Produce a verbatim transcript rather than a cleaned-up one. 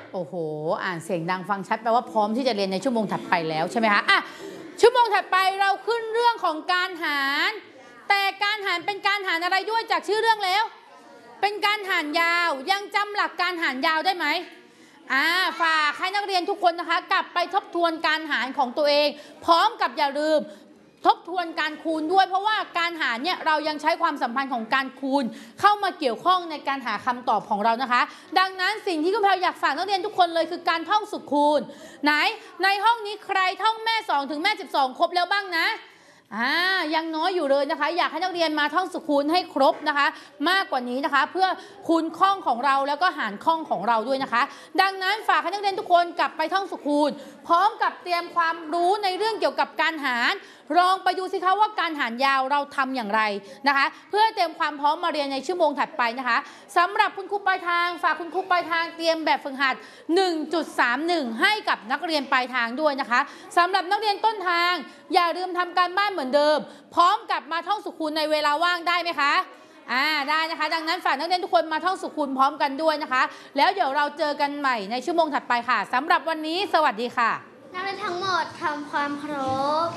โอ้โหอ่านเสียงดังฟังชัดแปลว่าพร้อมที่จะเรียนในชั่วโมงถัดไปแล้วใช่ไหมคะอ่ะชั่วโมงถัดไปเราขึ้นเรื่องของการหารแต่การหารเป็นการหารอะไรด้วยจากชื่อเรื่องแล้วเป็นการหารยาวยังจำหลักการหารยาวได้ไหมอ่าฝากให้นักเรียนทุกคนนะคะกลับไปทบทวนการหารของตัวเองพร้อมกับอย่าลืมทบทวนการคูณด้วยเพราะว่าการหารเนี่ยเรายังใช้ความสัมพันธ์ของการคูณเข้ามาเกี่ยวข้องในการหาคำตอบของเรานะคะดังนั้นสิ่งที่คุณแพรอยากฝากนักเรียนทุกคนเลยคือการท่องสูตรคูณไหนในห้องนี้ใครท่องแม่สองถึงแม่สิบสองครบแล้วบ้างนะอ่ายังน้อยอยู่เลยนะคะอยากให้นักเรียนมาท่องสูตรคูณให้ครบนะคะมากกว่านี้นะคะเพื่อคูณข้องของเราแล้วก็หารข้องของเราด้วยนะคะดังนั้นฝากให้นักเรียนทุกคนกลับไปท่องสูตรคูณพร้อมกับเตรียมความรู้ในเรื่องเกี่ยวกับการหารลองไปดูสิคะว่าการหารยาวเราทำอย่างไรนะคะเพื่อเตรียมความพร้อมมาเรียนในชั่วโมงถัดไปนะคะสำหรับคุณครูปลายทางฝากคุณครูปลายทางเตรียมแบบฝึกหัด หนึ่งจุดสามหนึ่ง ให้กับนักเรียนปลายทางด้วยนะคะสำหรับนักเรียนต้นทางอย่าลืมทำการบ้านเหมือนเดิมพร้อมกับมาท่องสูตรคูณในเวลาว่างได้ไหมคะอ่าได้นะคะดังนั้นฝากนักเรียนทุกคนมาท่องสูตรคูณพร้อมกันด้วยนะคะแล้วเดี๋ยวเราเจอกันใหม่ในชั่วโมงถัดไปค่ะสำหรับวันนี้สวัสดีค่ะนักเรียนทั้งหมดทำความเคารพ